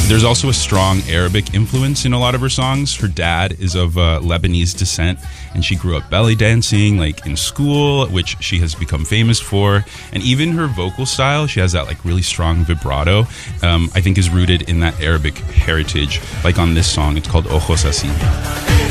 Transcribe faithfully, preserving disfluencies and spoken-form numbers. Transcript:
There's also a strong Arabic influence in a lot of her songs. Her dad is of uh, Lebanese descent, and she grew up belly dancing like in school, which she has become famous for. And even her vocal style, she has that like really strong vibrato, um, I think is rooted in that Arabic heritage. Like on this song, it's called Ojos Así.